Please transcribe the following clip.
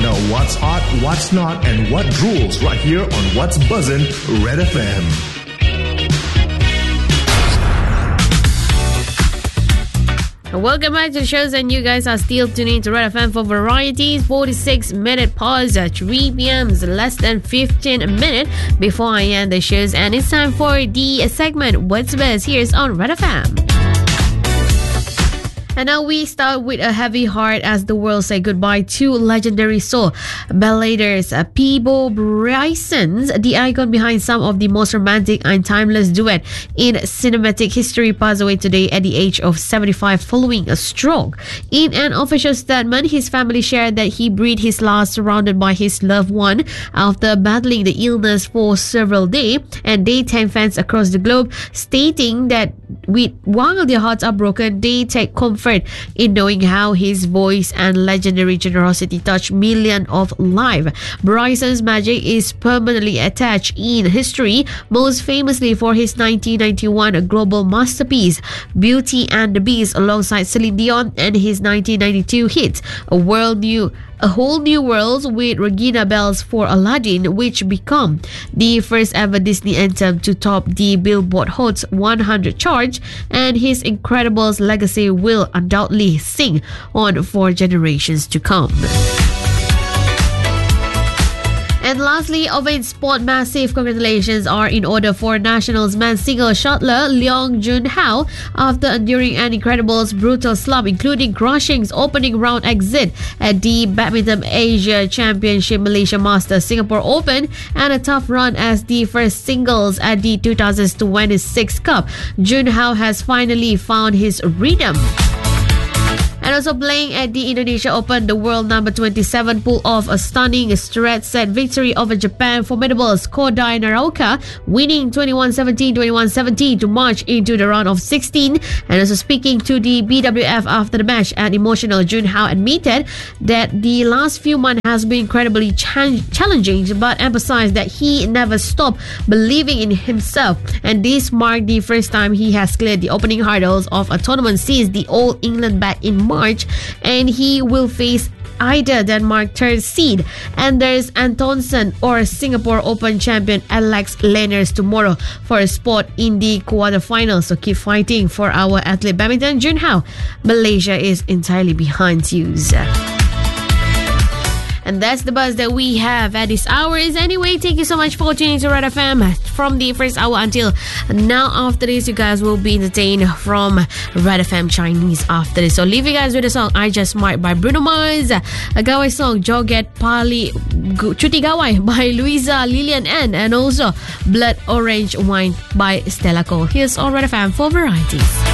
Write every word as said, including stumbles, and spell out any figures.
Find out what's hot, what's not, and what rules right here on What's Buzzin' Red F M. Welcome back to the shows, and you guys are still tuning to Red F M for Varieties. forty-six minute pause at three p.m. less than fifteen minutes before I end the shows, and it's time for the segment What's Best. Here's on Red F M. And now we start with a heavy heart as the world say goodbye to legendary soul balladers Peabo Bryson's, the icon behind some of the most romantic and timeless duet in cinematic history, passed away today at the age of seventy-five following a stroke. In an official statement, his family shared that he breathed his last surrounded by his loved one after battling the illness for several days, and they thank fans across the globe, stating that with while their hearts are broken, they take comfort in knowing how his voice and legendary generosity touched millions of lives. Bryson's magic is permanently attached in history, most famously for his nineteen ninety-one global masterpiece Beauty and the Beast alongside Celine Dion, and his nineteen ninety-two hit A World New A Whole New World with Regina Belle's for Aladdin, which became the first ever Disney anthem to top the Billboard Hot one hundred chart, and his incredible legacy will undoubtedly sing on for generations to come. And lastly, of its sport, massive congratulations are in order for Nationals men's single shuttler Leong Jun Hao after enduring an incredible brutal slump, including crushing opening round exit at the Badminton Asia Championship, Malaysia Masters, Singapore Open, and a tough run as the first singles at the two thousand twenty-six Cup. Jun Hao has finally found his rhythm. And also playing at the Indonesia Open, the world number twenty-seven pulled off a stunning straight set victory over Japan formidable Kodai Naraoka, winning twenty-one seventeen, twenty-one seventeen to march into the round of sixteen. And also speaking to the B W F after the match, an emotional Jun Hao admitted that the last few months has been incredibly ch- challenging, but emphasized that he never stopped believing in himself. And this marked the first time he has cleared the opening hurdles of a tournament since the All England back in March, and he will face either Denmark third seed Anders Antonsen or Singapore Open champion Alex Lenners tomorrow for a spot in the quarterfinals. So keep fighting for our athlete badminton Jun Hao. Malaysia is entirely behind you. And that's the buzz that we have at this hour. Is anyway, thank you so much for tuning to Red F M from the first hour until now. After this, you guys will be entertained from Red F M Chinese after this. So leave you guys with the song I Just Might by Bruno Mars, a Gawai song Joget Pali Cuti Gawai by Louisa Lilian N, and also Blood Orange Wine by Stella Cole. Here's on Red F M for Varieties.